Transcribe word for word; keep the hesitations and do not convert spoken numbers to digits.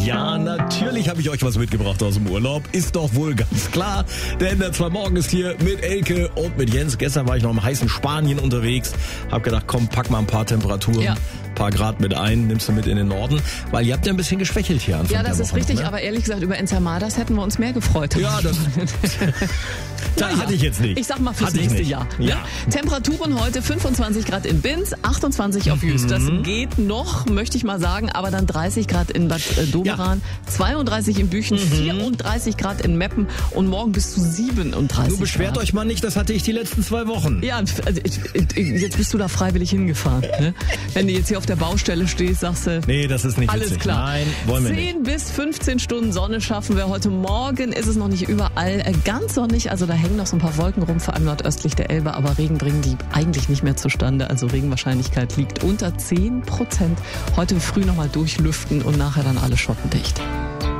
Ja, natürlich habe ich euch was mitgebracht aus dem Urlaub. Ist doch wohl ganz klar. Denn der zwei Morgen ist hier mit Elke und mit Jens. Gestern war ich noch im heißen Spanien unterwegs. Hab gedacht, komm, pack mal ein paar Temperaturen, ja. ein paar Grad mit ein, nimmst du mit in den Norden. Weil ihr habt ja ein bisschen geschwächelt hier Anfang Ja, das der ist Woche richtig. noch, ne? Aber ehrlich gesagt, über Encermadas hätten wir uns mehr gefreut. Ja, das... Da Naja, hatte ich jetzt nicht. Ich sag mal fürs Hatte ich nächste nicht. Jahr. Ja. Temperaturen heute fünfundzwanzig Grad in Binz, achtundzwanzig auf Jüst. Das geht noch, möchte ich mal sagen, aber dann dreißig Grad in Bad äh, Doberan, ja. zweiunddreißig in Büchen, mhm. vierunddreißig Grad in Meppen und morgen bis zu siebenunddreißig Nur beschwert Grad. euch mal nicht, das hatte ich die letzten zwei Wochen. Ja, also, jetzt bist du da freiwillig hingefahren. Ne? Wenn du jetzt hier auf der Baustelle stehst, sagst du, nee, das ist nicht alles witzig. klar. Nein, wollen wir nicht. zehn bis fünfzehn Stunden Sonne schaffen wir heute Morgen. Ist es noch nicht überall ganz sonnig, also da hängen noch so ein paar Wolken rum, vor allem nordöstlich der Elbe, aber Regen bringen die eigentlich nicht mehr zustande. Also Regenwahrscheinlichkeit liegt unter zehn Prozent. Heute früh nochmal durchlüften und nachher dann alles schottendicht.